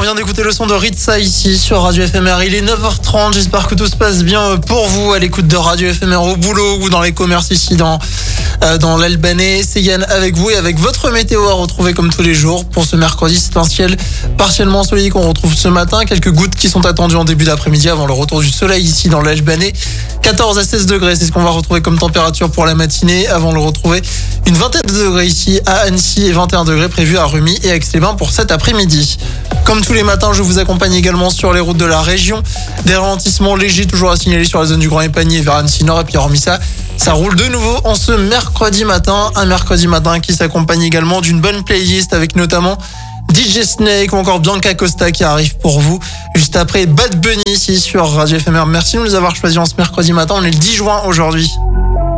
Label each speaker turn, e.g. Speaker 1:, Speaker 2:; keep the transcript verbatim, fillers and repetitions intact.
Speaker 1: vient d'écouter le son de Ritza ici sur Radio F M R. Il est neuf heures trente, j'espère que tout se passe bien pour vous à l'écoute de Radio F M R au boulot ou dans les commerces ici dans, euh, dans l'Albanais. C'est Yann avec vous et avec votre météo à retrouver comme tous les jours. Pour ce mercredi, c'est un ciel partiellement ensoleillé qu'on retrouve ce matin. Quelques gouttes qui sont attendues en début d'après-midi avant le retour du soleil ici dans l'Albanais. quatorze à seize degrés, c'est ce qu'on va retrouver comme température pour la matinée avant de le retrouver. Une vingtaine de degrés ici à Annecy et vingt et un degrés prévus à Rumi et Aix-les-Bains pour cet après-midi. Comme tous les matins, je vous accompagne également sur les routes de la région. Des ralentissements légers toujours à signaler sur la zone du Grand Épanier vers Annecy Nord. Et puis hormis ça, ça roule de nouveau en ce mercredi matin. Un mercredi matin qui s'accompagne également d'une bonne playlist avec notamment D J Snake ou encore Bianca Costa qui arrive pour vous. Juste après Bad Bunny ici sur Radio F M R. Merci de nous avoir choisis en ce mercredi matin. On est le dix juin aujourd'hui.